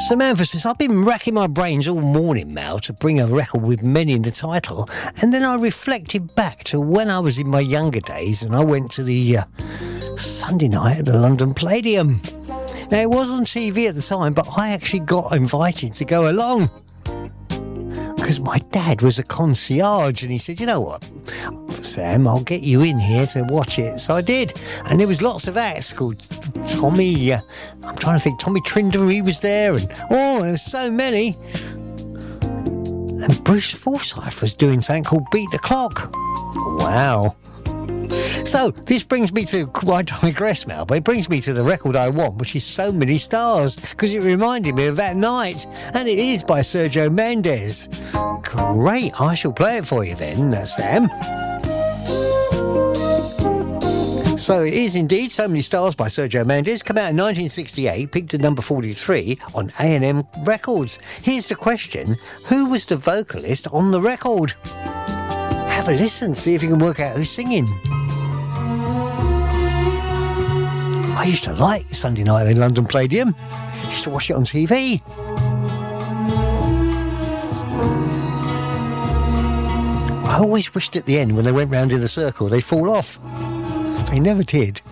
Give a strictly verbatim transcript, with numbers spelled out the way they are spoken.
Samantha says, I've been racking my brains all morning, Mal, to bring a record with Men in the title, and then I reflected back to when I was in my younger days and I went to the uh, Sunday night at the London Palladium. Now, it was on T V at the time, but I actually got invited to go along because my dad was a concierge, and he said, you know what, Sam, I'll get you in here to watch it. So I did, and there was lots of acts called Tommy, uh, I'm trying to think, Tommy Trinder, he was there, and oh, there was so many. And Bruce Forsyth was doing something called Beat the Clock. Wow. So this brings me to, I digress now, but it brings me to the record I want, which is So Many Stars, because it reminded me of that night, and it is by Sergio Mendes. Great, I shall play it for you then, uh, Sam. So it is indeed So Many Stars by Sergio Mendes, come out in nineteen sixty-eight, peaked at number forty-three on A and M Records. Here's the question, who was the vocalist on the record? Have a listen, see if you can work out who's singing. I used to like Sunday night in London Palladium. I used to watch it on T V. I always wished at the end when they went round in the circle they'd fall off. They never did.